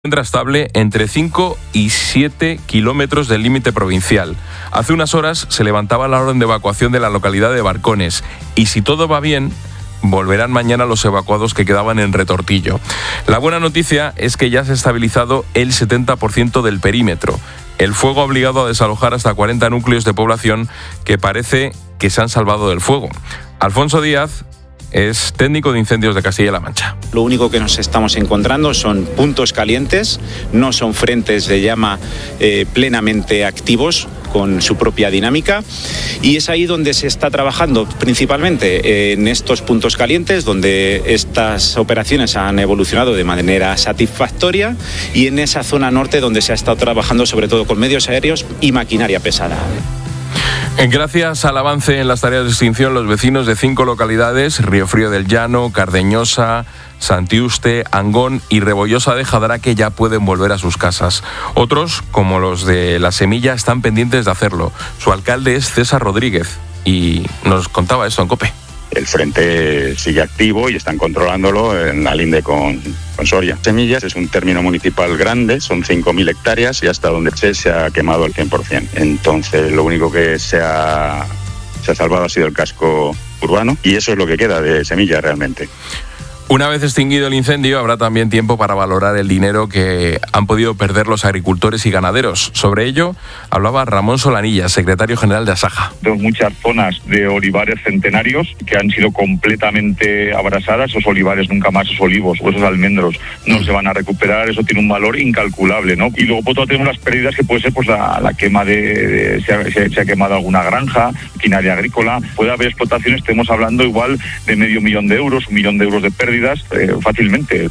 encuentra estable entre 5 y 7 kilómetros del límite provincial. Hace unas horas se levantaba la orden de evacuación de la localidad de Barcones y si todo va bien, volverán mañana los evacuados que quedaban en Retortillo. La buena noticia es que ya se ha estabilizado el 70% del perímetro. El fuego ha obligado a desalojar hasta 40 núcleos de población que parece que se han salvado del fuego. Alfonso Díaz es técnico de incendios de Castilla-La Mancha. Lo único que nos estamos encontrando son puntos calientes, no son frentes de llama plenamente activos con su propia dinámica, y es ahí donde se está trabajando principalmente, en estos puntos calientes, donde estas operaciones han evolucionado de manera satisfactoria, y en esa zona norte donde se ha estado trabajando sobre todo con medios aéreos y maquinaria pesada. Gracias al avance en las tareas de extinción, los vecinos de 5 localidades, Riofrío del Llano, Cardeñosa, Santiuste, Angón y Rebollosa de Jadaraque ya pueden volver a sus casas. Otros, como los de La Semilla, están pendientes de hacerlo. Su alcalde es César Rodríguez y nos contaba esto en COPE. El frente sigue activo y están controlándolo en la linde con Soria. Semillas es un término municipal grande, son 5.000 hectáreas y hasta donde se ha quemado el 100%. Entonces lo único que se ha salvado ha sido el casco urbano y eso es lo que queda de Semillas realmente. Una vez extinguido el incendio, habrá también tiempo para valorar el dinero que han podido perder los agricultores y ganaderos. Sobre ello hablaba Ramón Solanilla, secretario general de Asaja. Tenemos muchas zonas de olivares centenarios que han sido completamente abrasadas. Esos olivares nunca más, esos olivos o esos almendros no se van a recuperar. Eso tiene un valor incalculable, ¿no? Y luego por otro tenemos las pérdidas que puede ser pues la quema se ha quemado alguna granja, maquinaria agrícola. Puede haber explotaciones, estamos hablando igual de $500,000, $1 millón de pérdidas. Fácilmente.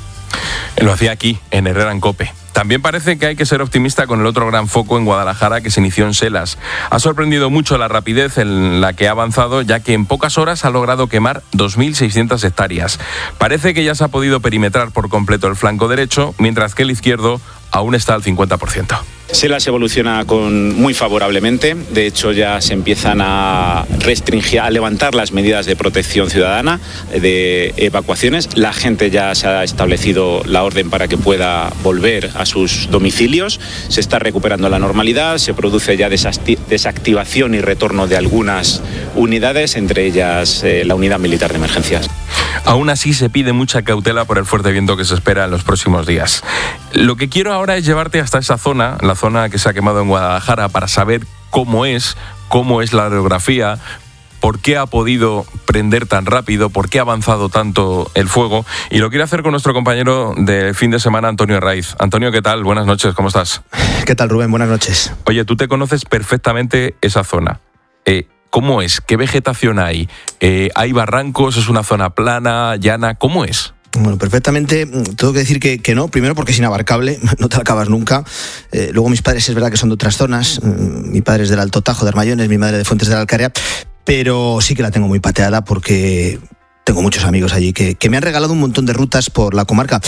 Lo hacía aquí, en Herrera en COPE. También parece que hay que ser optimista con el otro gran foco en Guadalajara que se inició en Selas. Ha sorprendido mucho la rapidez en la que ha avanzado, ya que en pocas horas ha logrado quemar 2.600 hectáreas. Parece que ya se ha podido perimetrar por completo el flanco derecho, mientras que el izquierdo aún está al 50%. Selas evoluciona muy favorablemente. De hecho, ya se empiezan a restringir, a levantar las medidas de protección ciudadana, de evacuaciones. La gente ya se ha establecido la orden para que pueda volver a sus domicilios. Se está recuperando la normalidad, se produce ya desactivación y retorno de algunas unidades, entre ellas la unidad militar de emergencias. Aún así se pide mucha cautela por el fuerte viento que se espera en los próximos días. Lo que quiero ahora es llevarte hasta esa zona, la zona que se ha quemado en Guadalajara, para saber cómo es la orografía, por qué ha podido prender tan rápido, por qué ha avanzado tanto el fuego. Y lo quiero hacer con nuestro compañero de fin de semana, Antonio Herraiz. Antonio, ¿qué tal? Buenas noches, ¿cómo estás? ¿Qué tal, Rubén? Buenas noches. Oye, tú te conoces perfectamente esa zona. ¿Cómo es? ¿Qué vegetación hay? ¿Hay barrancos? ¿Es una zona plana, llana? ¿Cómo es? Bueno, perfectamente. Tengo que decir que no. Primero porque es inabarcable, no te acabas nunca. Luego mis padres es verdad que son de otras zonas. Mi padre es del Alto Tajo, de Armayones, mi madre de Fuentes de la Alcarea. Pero sí que la tengo muy pateada porque tengo muchos amigos allí que me han regalado un montón de rutas por la comarca.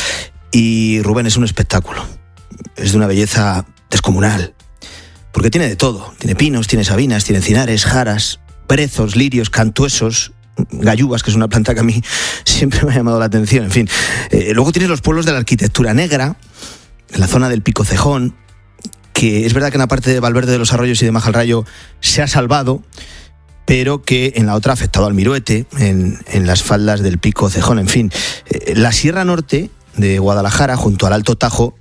Y Rubén, es un espectáculo. Es de una belleza descomunal. Porque tiene de todo. Tiene pinos, tiene sabinas, tiene encinares, jaras, brezos, lirios, cantuesos, gallubas, que es una planta que a mí siempre me ha llamado la atención. En fin, luego tienes los pueblos de la arquitectura negra, en la zona del Pico Cejón, que es verdad que en la parte de Valverde de los Arroyos y de Majalrayo se ha salvado, pero que en la otra ha afectado al Miruete, en las faldas del Pico Cejón. En fin, la Sierra Norte de Guadalajara, junto al Alto Tajo,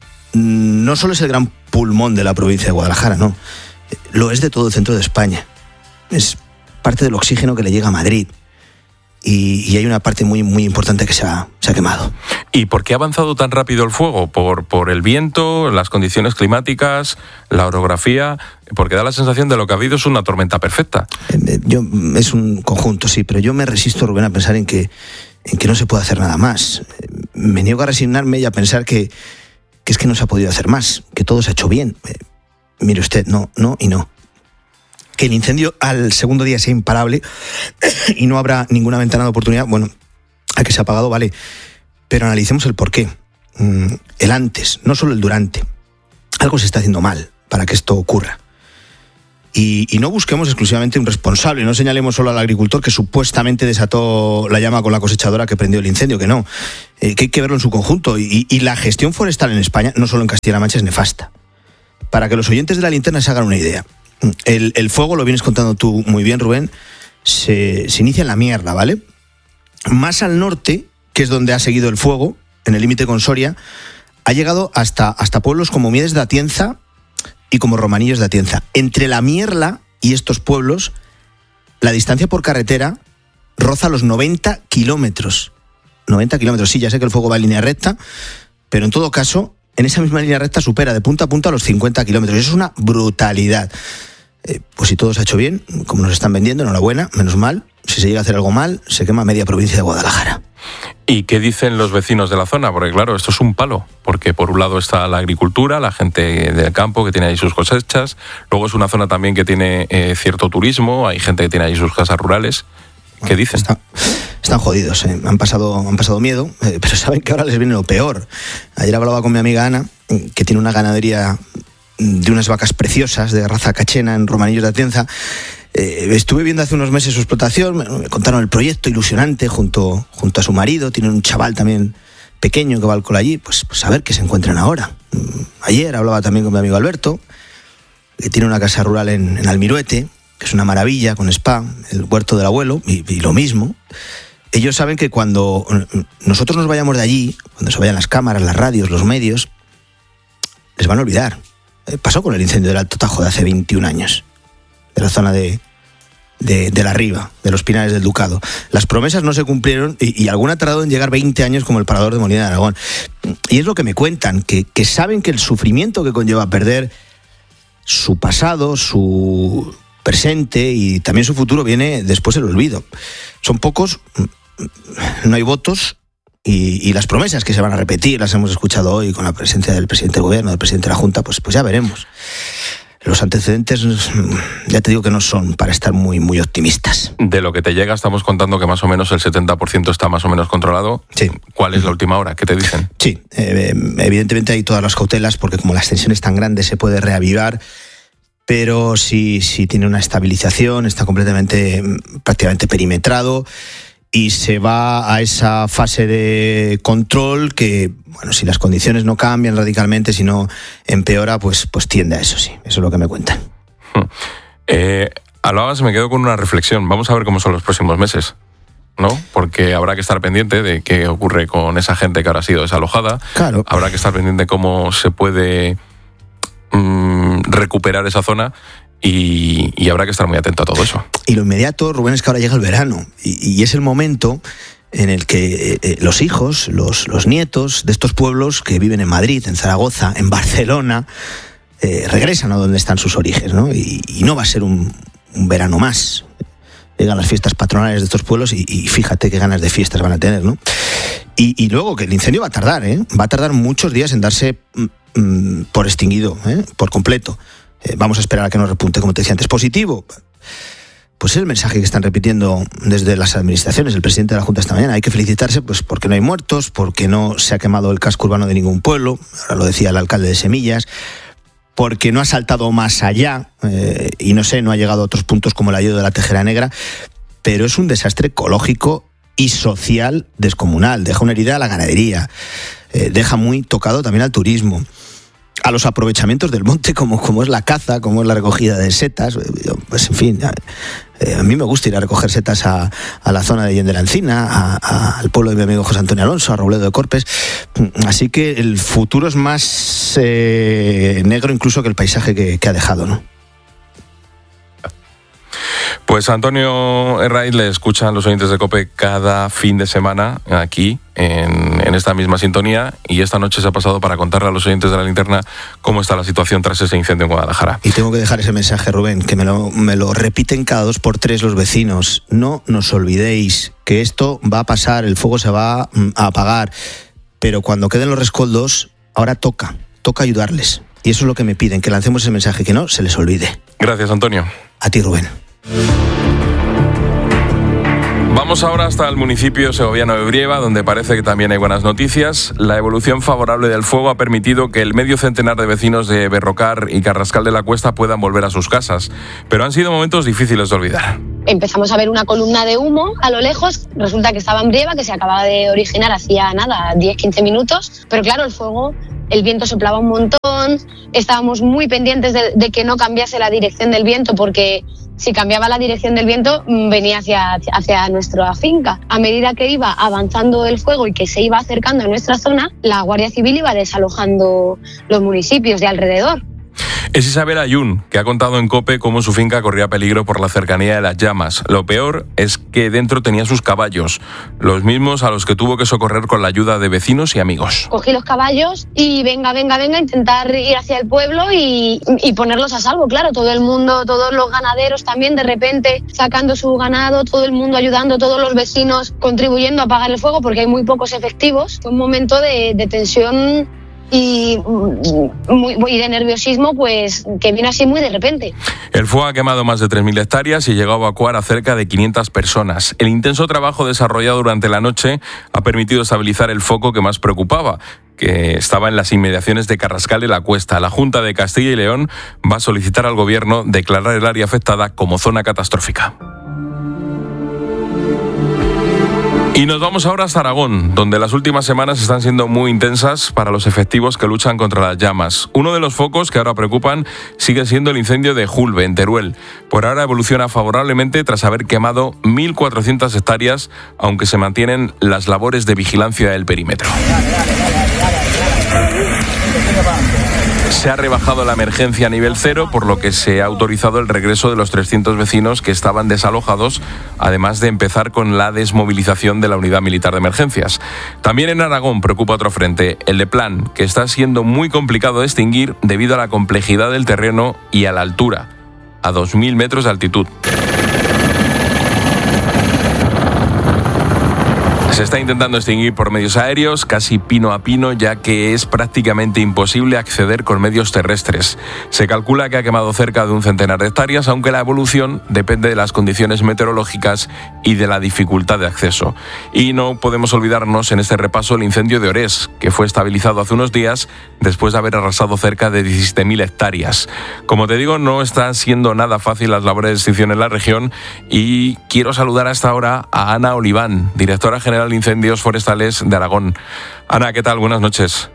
no solo es el gran pulmón de la provincia de Guadalajara, no, lo es de todo el centro de España. Es parte del oxígeno que le llega a Madrid y hay una parte muy, muy importante que se ha quemado. ¿Y por qué ha avanzado tan rápido el fuego? ¿Por el viento, las condiciones climáticas, la orografía? Porque da la sensación de lo que ha habido es una tormenta perfecta. Es un conjunto, sí, pero yo me resisto, Rubén, a pensar en que no se puede hacer nada más. Me niego a resignarme y a pensar que es que no se ha podido hacer más, que todo se ha hecho bien. Mire usted, no y no. Que el incendio al segundo día sea imparable y no habrá ninguna ventana de oportunidad, bueno, a que se ha apagado, vale, pero analicemos el porqué. El antes, no solo el durante. Algo se está haciendo mal para que esto ocurra. y no busquemos exclusivamente un responsable, no señalemos solo al agricultor que supuestamente desató la llama con la cosechadora que prendió el incendio, que no, que hay que verlo en su conjunto. Y la gestión forestal en España, no solo en Castilla-La Mancha, es nefasta. Para que los oyentes de La Linterna se hagan una idea, el fuego, lo vienes contando tú muy bien, Rubén, se inicia en la Mierla, ¿vale? Más al norte, que es donde ha seguido el fuego, en el límite con Soria, ha llegado hasta pueblos como Mieres de Atienza y como Romanillos de Atienza. Entre la Mierla y estos pueblos, la distancia por carretera roza los 90 kilómetros. 90 kilómetros, sí, ya sé que el fuego va en línea recta, pero en todo caso, en esa misma línea recta supera de punta a punta los 50 kilómetros. Eso es una brutalidad. Pues si todo se ha hecho bien, como nos están vendiendo, enhorabuena, menos mal. Si se llega a hacer algo mal, se quema media provincia de Guadalajara. ¿Y qué dicen los vecinos de la zona? Porque claro, esto es un palo, porque por un lado está la agricultura, la gente del campo que tiene ahí sus cosechas, luego es una zona también que tiene cierto turismo, hay gente que tiene ahí sus casas rurales. ¿Qué dicen? Están jodidos, han pasado miedo, pero saben que ahora les viene lo peor. Ayer hablaba con mi amiga Ana, que tiene una ganadería de unas vacas preciosas de raza cachena en Romanillos de Atienza. Estuve viendo hace unos meses su explotación, me contaron el proyecto ilusionante junto a su marido, tienen un chaval también pequeño que va al cole allí, pues a ver qué se encuentran ahora. Ayer hablaba también con mi amigo Alberto, que tiene una casa rural en Almiruete, que es una maravilla, con spa, el huerto del abuelo, y lo mismo. Ellos saben que cuando nosotros nos vayamos de allí, cuando se vayan las cámaras, las radios, los medios, les van a olvidar. Pasó con el incendio del Alto Tajo de hace 21 años. De la zona de la Riva, de los Pinares del Ducado. Las promesas no se cumplieron y alguna ha tardado en llegar 20 años como el parador de Molina de Aragón. Y es lo que me cuentan, que saben que el sufrimiento que conlleva perder su pasado, su presente y también su futuro viene después del olvido. Son pocos, no hay votos y las promesas que se van a repetir las hemos escuchado hoy con la presencia del presidente del gobierno, del presidente de la Junta, pues ya veremos. Los antecedentes, ya te digo que no son para estar muy, muy optimistas. De lo que te llega, estamos contando que más o menos el 70% está más o menos controlado. Sí. ¿Cuál es la última hora? ¿Qué te dicen? Sí, evidentemente hay todas las cautelas, porque como la extensión es tan grande se puede reavivar, pero sí tiene una estabilización, está prácticamente perimetrado, y se va a esa fase de control que, bueno, si las condiciones no cambian radicalmente, si no empeora, pues tiende a eso, sí. Eso es lo que me cuentan. Hablabas, me quedo con una reflexión. Vamos a ver cómo son los próximos meses, ¿no? Porque habrá que estar pendiente de qué ocurre con esa gente que ahora ha sido desalojada. Claro. Habrá que estar pendiente de cómo se puede recuperar esa zona. Y habrá que estar muy atento a todo eso. Y lo inmediato, Rubén, es que ahora llega el verano y es el momento en el que los hijos, los nietos de estos pueblos que viven en Madrid, en Zaragoza, en Barcelona, regresan a donde están sus orígenes, ¿no? Y no va a ser un verano más. Llegan las fiestas patronales de estos pueblos y fíjate qué ganas de fiestas van a tener, ¿no? Y luego que el incendio va a tardar, va a tardar muchos días en darse por extinguido, por completo. Vamos a esperar a que nos repunte, como te decía antes. Positivo, pues es el mensaje que están repitiendo desde las administraciones. El presidente de la Junta esta mañana: hay que felicitarse pues porque no hay muertos, porque no se ha quemado el casco urbano de ningún pueblo, ahora lo decía el alcalde de Semillas, porque no ha saltado más allá, y no ha llegado a otros puntos como el ayodo de la Tejera Negra, pero es un desastre ecológico y social descomunal. Deja una herida a la ganadería, deja muy tocado también al turismo, a los aprovechamientos del monte, como es la caza, como es la recogida de setas. Pues en fin, a mí me gusta ir a recoger setas a la zona de Yen de la Encina, al pueblo de mi amigo José Antonio Alonso, a Robledo de Corpes. Así que el futuro es más negro incluso que el paisaje que ha dejado, ¿no? Pues Antonio Herraiz le escuchan los oyentes de COPE cada fin de semana aquí en esta misma sintonía, y esta noche se ha pasado para contarle a los oyentes de La Linterna cómo está la situación tras ese incendio en Guadalajara. Y tengo que dejar ese mensaje, Rubén, que me lo repiten cada 2 por 3 los vecinos. No nos olvidéis que esto va a pasar, el fuego se va a apagar, pero cuando queden los rescoldos, ahora toca ayudarles. Y eso es lo que me piden, que lancemos ese mensaje, que no se les olvide. Gracias, Antonio. A ti, Rubén. Vamos vamos ahora hasta el municipio segoviano de Brieva, donde parece que también hay buenas noticias. La evolución favorable del fuego ha permitido que el medio centenar de vecinos de Berrocar y Carrascal de la Cuesta puedan volver a sus casas, pero han sido momentos difíciles de olvidar. Empezamos a ver una columna de humo a lo lejos, resulta que estaba en Brieva, que se acababa de originar hacía 10-15 minutos, pero claro, el viento soplaba un montón, estábamos muy pendientes de que no cambiase la dirección del viento, porque si cambiaba la dirección del viento venía hacia nuestra finca. A medida que iba avanzando el fuego y que se iba acercando a nuestra zona, la Guardia Civil iba desalojando los municipios de alrededor. Es Isabel Ayun, que ha contado en COPE cómo su finca corría peligro por la cercanía de las llamas. Lo peor es que dentro tenía sus caballos, los mismos a los que tuvo que socorrer con la ayuda de vecinos y amigos. Cogí los caballos y venga, intentar ir hacia el pueblo y ponerlos a salvo. Claro, todo el mundo, todos los ganaderos también de repente sacando su ganado, todo el mundo ayudando, todos los vecinos contribuyendo a apagar el fuego porque hay muy pocos efectivos. Fue un momento de tensión y de nerviosismo, pues que vino así muy de repente. El fuego ha quemado más de 3.000 hectáreas y llegó a evacuar a cerca de 500 personas. El intenso trabajo desarrollado durante la noche ha permitido estabilizar el foco que más preocupaba, que estaba en las inmediaciones de Carrascal de la Cuesta. La Junta de Castilla y León va a solicitar al Gobierno declarar el área afectada como zona catastrófica. Y nos vamos ahora hasta Aragón, donde las últimas semanas están siendo muy intensas para los efectivos que luchan contra las llamas. Uno de los focos que ahora preocupan sigue siendo el incendio de Julbe, en Teruel. Por ahora evoluciona favorablemente tras haber quemado 1.400 hectáreas, aunque se mantienen las labores de vigilancia del perímetro. Se ha rebajado la emergencia a nivel 0, por lo que se ha autorizado el regreso de los 300 vecinos que estaban desalojados, además de empezar con la desmovilización de la unidad militar de emergencias. También en Aragón preocupa otro frente, el de Plan, que está siendo muy complicado de extinguir debido a la complejidad del terreno y a la altura, a 2.000 metros de altitud. Se está intentando extinguir por medios aéreos, casi pino a pino, ya que es prácticamente imposible acceder con medios terrestres. Se calcula que ha quemado cerca de 100 de hectáreas, aunque la evolución depende de las condiciones meteorológicas y de la dificultad de acceso. Y no podemos olvidarnos en este repaso el incendio de Orés, que fue estabilizado hace unos días después de haber arrasado cerca de 17.000 hectáreas. Como te digo, no están siendo nada fácil las labores de extinción en la región y quiero saludar a esta hora a Ana Oliván, directora general de Incendios Forestales de Aragón. Ana, ¿qué tal? Buenas noches.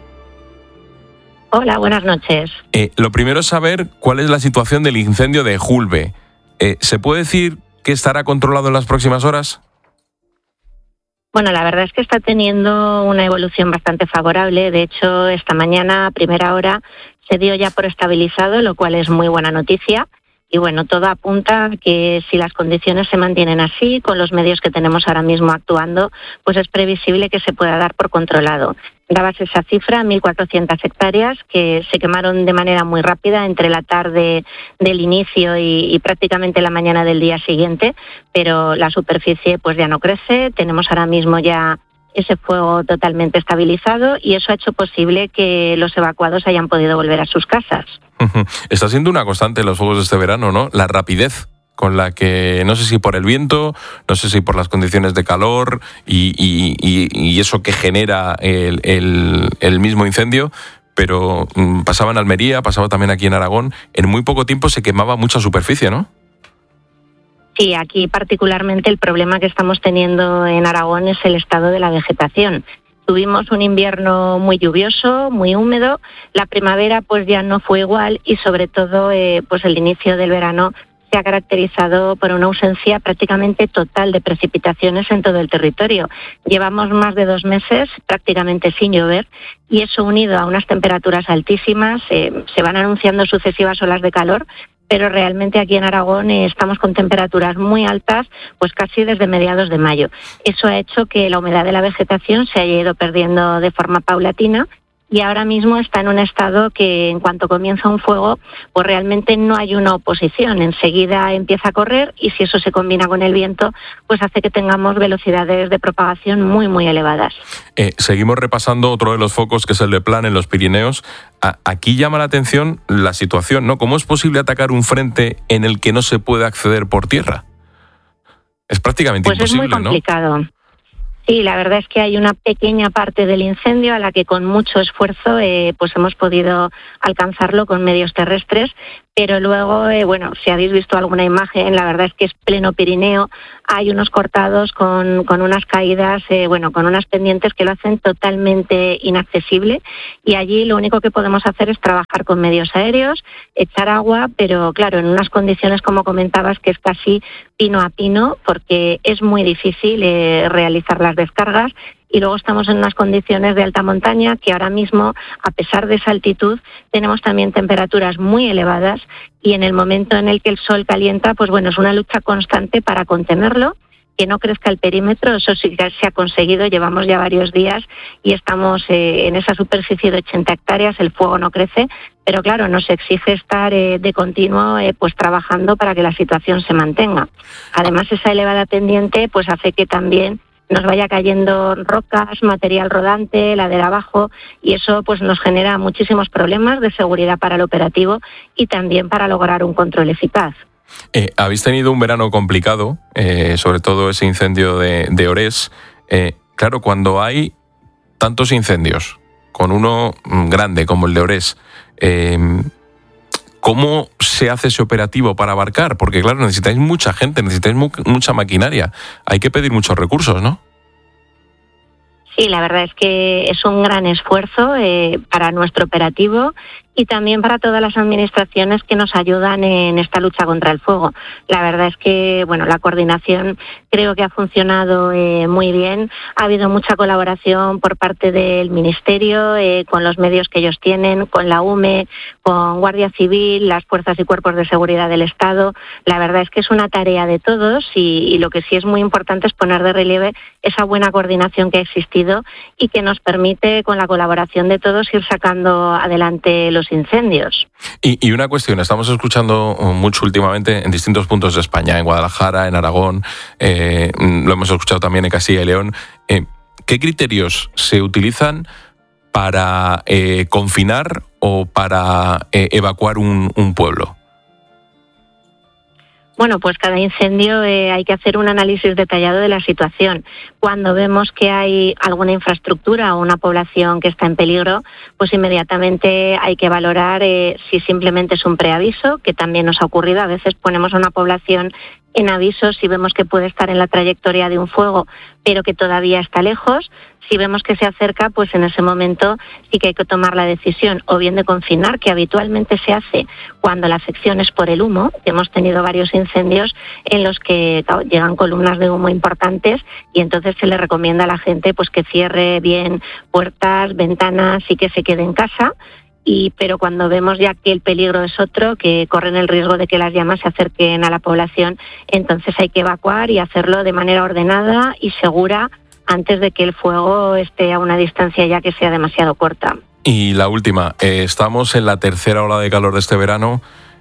Hola, buenas noches. Lo primero es saber cuál es la situación del incendio de Julbe. ¿Se puede decir que estará controlado en las próximas horas? Bueno, la verdad es que está teniendo una evolución bastante favorable. De hecho, esta mañana, a primera hora, se dio ya por estabilizado, lo cual es muy buena noticia. Y bueno, todo apunta a que si las condiciones se mantienen así, con los medios que tenemos ahora mismo actuando, pues es previsible que se pueda dar por controlado. Dabas esa cifra, 1.400 hectáreas, que se quemaron de manera muy rápida entre la tarde del inicio y prácticamente la mañana del día siguiente, pero la superficie pues ya no crece. Tenemos ahora mismo ya ese fuego totalmente estabilizado y eso ha hecho posible que los evacuados hayan podido volver a sus casas. Está siendo una constante en los fuegos de este verano, ¿no? La rapidez con la que, no sé si por el viento, no sé si por las condiciones de calor y eso que genera el mismo incendio, pero pasaba en Almería, pasaba también aquí en Aragón, en muy poco tiempo se quemaba mucha superficie, ¿no? Sí, aquí particularmente el problema que estamos teniendo en Aragón es el estado de la vegetación. Tuvimos un invierno muy lluvioso, muy húmedo, la primavera pues ya no fue igual y sobre todo pues el inicio del verano se ha caracterizado por una ausencia prácticamente total de precipitaciones en todo el territorio. Llevamos más de 2 meses prácticamente sin llover y eso unido a unas temperaturas altísimas, se van anunciando sucesivas olas de calor, pero realmente aquí en Aragón estamos con temperaturas muy altas, pues casi desde mediados de mayo. Eso ha hecho que la humedad de la vegetación se haya ido perdiendo de forma paulatina y ahora mismo está en un estado que en cuanto comienza un fuego, pues realmente no hay una oposición. Enseguida empieza a correr y si eso se combina con el viento, pues hace que tengamos velocidades de propagación muy, muy elevadas. Seguimos repasando otro de los focos, que es el de Plan en los Pirineos. Aquí llama la atención la situación, ¿no? ¿Cómo es posible atacar un frente en el que no se puede acceder por tierra? Es prácticamente imposible, es muy complicado, ¿no? Sí, la verdad es que hay una pequeña parte del incendio a la que con mucho esfuerzo pues hemos podido alcanzarlo con medios terrestres, pero luego, si habéis visto alguna imagen, la verdad es que es pleno Pirineo, hay unos cortados con unas caídas, con unas pendientes que lo hacen totalmente inaccesible, y allí lo único que podemos hacer es trabajar con medios aéreos, echar agua, pero claro, en unas condiciones, como comentabas, que es casi pino a pino, porque es muy difícil realizar las descargas. Y luego estamos en unas condiciones de alta montaña que ahora mismo, a pesar de esa altitud, tenemos también temperaturas muy elevadas, y en el momento en el que el sol calienta, pues es una lucha constante para contenerlo, que no crezca el perímetro. Eso sí que se ha conseguido, llevamos ya varios días y estamos en esa superficie de 80 hectáreas, el fuego no crece, pero claro, nos exige estar de continuo trabajando para que la situación se mantenga. Además, esa elevada pendiente pues hace que también nos vaya cayendo rocas, material rodante, ladera abajo, y eso pues nos genera muchísimos problemas de seguridad para el operativo y también para lograr un control eficaz. Habéis tenido un verano complicado, sobre todo ese incendio de Orés. Claro, cuando hay tantos incendios, con uno grande como el de Orés, ¿cómo se hace ese operativo para abarcar? Porque claro, necesitáis mucha gente, necesitáis mucha maquinaria. Hay que pedir muchos recursos, ¿no? Sí, la verdad es que es un gran esfuerzo para nuestro operativo y también para todas las administraciones que nos ayudan en esta lucha contra el fuego. La verdad es que, la coordinación creo que ha funcionado muy bien. Ha habido mucha colaboración por parte del Ministerio, con los medios que ellos tienen, con la UME, con Guardia Civil, las fuerzas y cuerpos de seguridad del Estado. La verdad es que es una tarea de todos y lo que sí es muy importante es poner de relieve esa buena coordinación que ha existido y que nos permite, con la colaboración de todos, ir sacando adelante los incendios. Y una cuestión, estamos escuchando mucho últimamente en distintos puntos de España, en Guadalajara, en Aragón, lo hemos escuchado también en Castilla y León. ¿Qué criterios se utilizan para confinar o para evacuar un pueblo? Bueno, pues cada incendio hay que hacer un análisis detallado de la situación. Cuando vemos que hay alguna infraestructura o una población que está en peligro, pues inmediatamente hay que valorar si simplemente es un preaviso, que también nos ha ocurrido. A veces ponemos a una población en aviso si vemos que puede estar en la trayectoria de un fuego, pero que todavía está lejos. Si vemos que se acerca, pues en ese momento sí que hay que tomar la decisión o bien de confinar, que habitualmente se hace cuando la afección es por el humo. Hemos tenido varios incendios en los que llegan columnas de humo importantes y entonces se le recomienda a la gente pues que cierre bien puertas, ventanas y que se quede en casa. Pero cuando vemos ya que el peligro es otro, que corren el riesgo de que las llamas se acerquen a la población, entonces hay que evacuar y hacerlo de manera ordenada y segura antes de que el fuego esté a una distancia ya que sea demasiado corta. Y la última, estamos en la tercera ola de calor de este verano,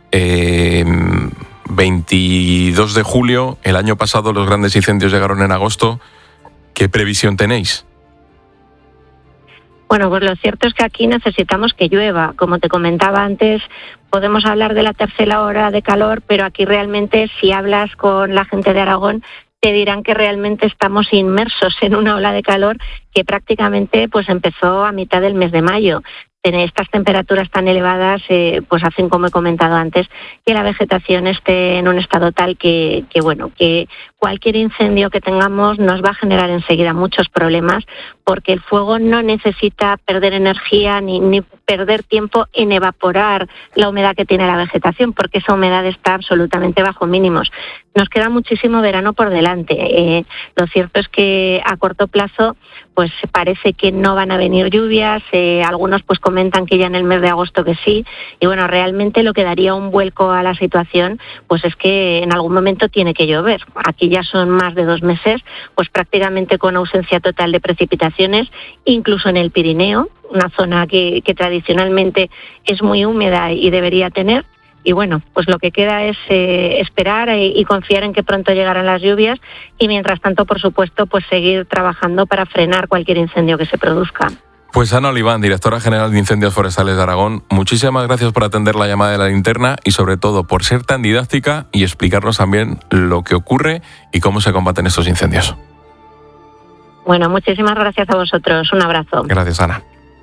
22 de julio, el año pasado los grandes incendios llegaron en agosto. ¿Qué previsión tenéis? Bueno, pues lo cierto es que aquí necesitamos que llueva. Como te comentaba antes, podemos hablar de la tercera ola de calor, pero aquí realmente si hablas con la gente de Aragón te dirán que realmente estamos inmersos en una ola de calor que prácticamente pues empezó a mitad del mes de mayo. Estas temperaturas tan elevadas pues hacen, como he comentado antes, que la vegetación esté en un estado tal que cualquier incendio que tengamos nos va a generar enseguida muchos problemas, porque el fuego no necesita perder energía ni perder tiempo en evaporar la humedad que tiene la vegetación, porque esa humedad está absolutamente bajo mínimos. Nos queda muchísimo verano por delante. Lo cierto es que a corto plazo pues parece que no van a venir lluvias, algunos pues comentan que ya en el mes de agosto que sí, y bueno, realmente lo que daría un vuelco a la situación pues es que en algún momento tiene que llover. Aquí ya son más de 2 meses, pues prácticamente con ausencia total de precipitaciones, incluso en el Pirineo, una zona que tradicionalmente es muy húmeda y debería tener. Y bueno, pues lo que queda es esperar y confiar en que pronto llegarán las lluvias y mientras tanto, por supuesto, pues seguir trabajando para frenar cualquier incendio que se produzca. Pues Ana Oliván, directora general de Incendios Forestales de Aragón, muchísimas gracias por atender la llamada de la linterna y sobre todo por ser tan didáctica y explicarnos también lo que ocurre y cómo se combaten estos incendios. Bueno, muchísimas gracias a vosotros. Un abrazo. Gracias, Ana.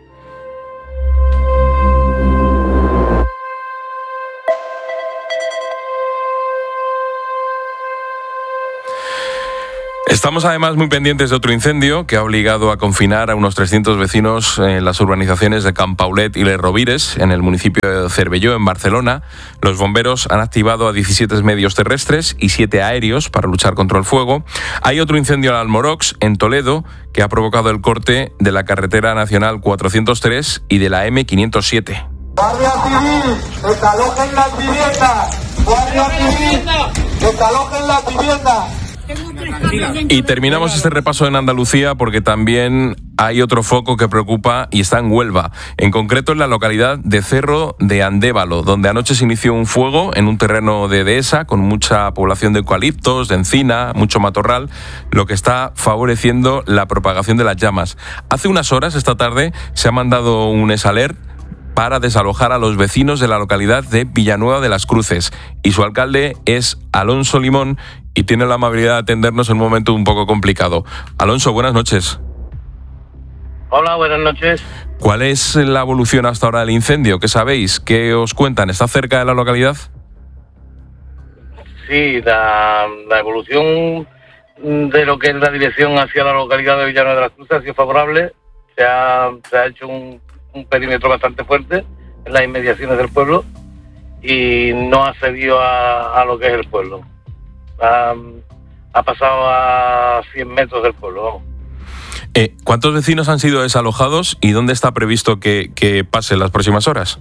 Estamos además muy pendientes de otro incendio que ha obligado a confinar a unos 300 vecinos en las urbanizaciones de Can Paulet y Les Rovires, en el municipio de Cervelló, en Barcelona. Los bomberos han activado a 17 medios terrestres y 7 aéreos para luchar contra el fuego. Hay otro incendio en Almorox, en Toledo, que ha provocado el corte de la carretera nacional 403 y de la M507. Guardia Civil, desalojen las viviendas. Guardia Civil, desalojen las viviendas. Y terminamos este repaso en Andalucía porque también hay otro foco que preocupa y está en Huelva, en concreto en la localidad de Cerro de Andévalo, donde anoche se inició un fuego en un terreno de dehesa con mucha población de eucaliptos, de encina, mucho matorral, lo que está favoreciendo la propagación de las llamas. Hace unas horas, esta tarde, se ha mandado un ESALER para desalojar a los vecinos de la localidad de Villanueva de las Cruces, y su alcalde es Alonso Limón y tiene la amabilidad de atendernos en un momento un poco complicado. Alonso, buenas noches. Hola, buenas noches. ¿Cuál es la evolución hasta ahora del incendio? ¿Qué sabéis? ¿Qué os cuentan? ¿Está cerca de la localidad? Sí, la evolución de lo que es la dirección hacia la localidad de Villanueva de las Cruces ha sido favorable. Se ha hecho un perímetro bastante fuerte en las inmediaciones del pueblo y no ha cedido a lo que es el pueblo. Ha pasado a 100 metros del pueblo, vamos. ¿Cuántos vecinos han sido desalojados y dónde está previsto que pase en las próximas horas?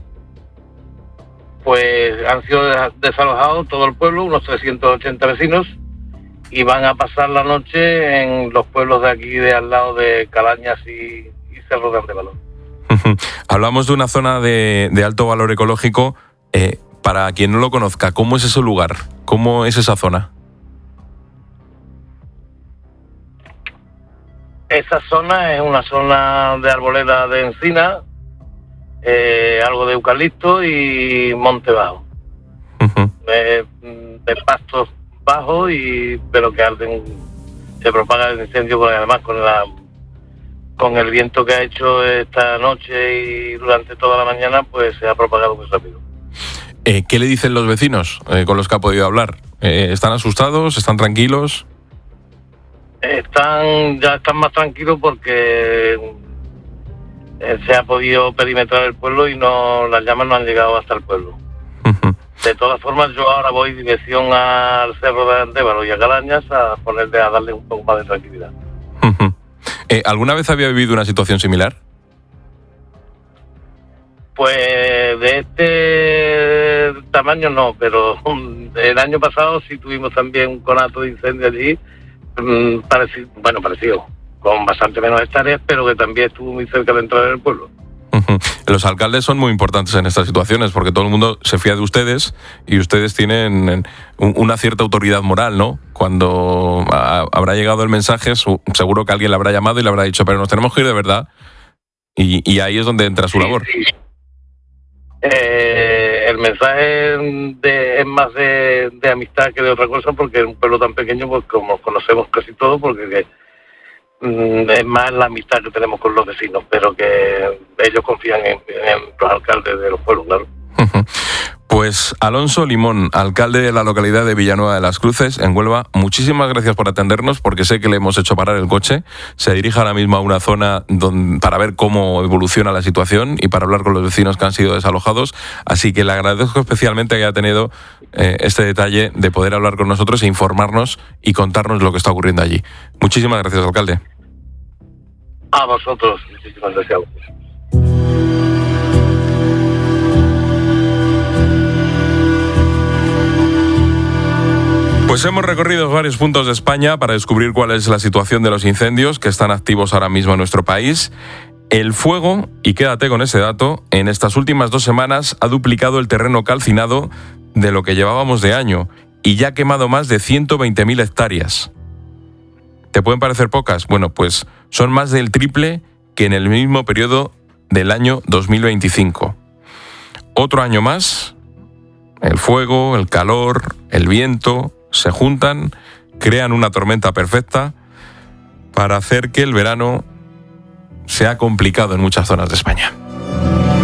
Pues han sido desalojados todo el pueblo, unos 380 vecinos, y van a pasar la noche en los pueblos de aquí de al lado de Calañas y Cerro de Andévalo. Hablamos de una zona de alto valor ecológico. Para quien no lo conozca, ¿cómo es ese lugar? ¿Cómo es esa zona? Esa zona es una zona de arboleda de encina, algo de eucalipto y monte bajo. De pastos bajos, pero que arden, se propaga el incendio además con el viento que ha hecho esta noche y durante toda la mañana, pues se ha propagado muy rápido. ¿Qué le dicen los vecinos con los que ha podido hablar? ¿Están asustados? ¿Están tranquilos? Ya están más tranquilos porque se ha podido perimetrar el pueblo y las llamas no han llegado hasta el pueblo. De todas formas, yo ahora voy dirección al Cerro de Andévalo y a Calañas a darle un poco más de tranquilidad. ¿Alguna vez había vivido una situación similar? Pues de este tamaño no, pero el año pasado sí tuvimos también un conato de incendio allí, parecido, con bastante menos hectáreas, pero que también estuvo muy cerca de entrar en el pueblo. Los alcaldes son muy importantes en estas situaciones porque todo el mundo se fía de ustedes y ustedes tienen una cierta autoridad moral, ¿no? Cuando habrá llegado el mensaje, seguro que alguien le habrá llamado y le habrá dicho, pero nos tenemos que ir de verdad, y ahí es donde entra su labor. Sí. El mensaje es más de amistad que de otra cosa, porque en un pueblo tan pequeño, pues como conocemos casi todo, porque es más la amistad que tenemos con los vecinos, pero que ellos confían en los alcaldes de los pueblos, claro. Pues Alonso Limón, alcalde de la localidad de Villanueva de las Cruces, en Huelva, muchísimas gracias por atendernos, porque sé que le hemos hecho parar el coche. Se dirige ahora mismo a una zona para ver cómo evoluciona la situación y para hablar con los vecinos que han sido desalojados. Así que le agradezco especialmente que haya tenido este detalle de poder hablar con nosotros e informarnos y contarnos lo que está ocurriendo allí. Muchísimas gracias, alcalde. A vosotros, muchísimas gracias. Pues hemos recorrido varios puntos de España para descubrir cuál es la situación de los incendios que están activos ahora mismo en nuestro país. El fuego, y quédate con ese dato, en estas últimas 2 semanas ha duplicado el terreno calcinado de lo que llevábamos de año y ya ha quemado más de 120.000 hectáreas. ¿Te pueden parecer pocas? Bueno, pues son más del triple que en el mismo periodo del año 2025. Otro año más, el fuego, el calor, el viento se juntan, crean una tormenta perfecta para hacer que el verano sea complicado en muchas zonas de España.